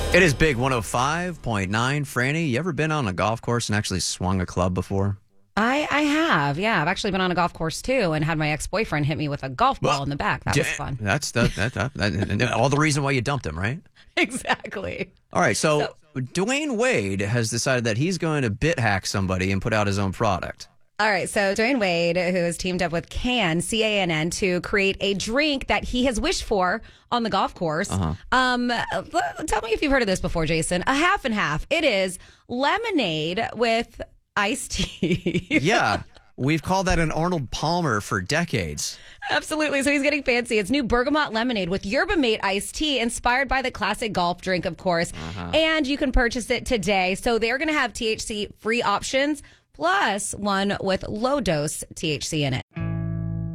It is Big 105.9. Franny, you ever been on a golf course and actually swung a club before? I have, yeah. I've actually been on a golf course, too, and had my ex-boyfriend hit me with a golf ball in the back. That was fun. That's all the reason why you dumped him, right? Exactly. All right, so Dwayne Wade has decided that he's going to bit hack somebody and put out his own product. All right, so Dwayne Wade, who has teamed up with Cann, C-A-N-N, to create a drink that he has wished for on the golf course. Tell me if you've heard of this before, Jason. A half and half. It is lemonade with iced tea. Yeah, we've called that an Arnold Palmer for decades. Absolutely. So he's getting fancy. It's new bergamot lemonade with yerba mate iced tea, inspired by the classic golf drink, of course. And you can purchase it today. So they're going to have THC-free options, plus one with low-dose THC in it.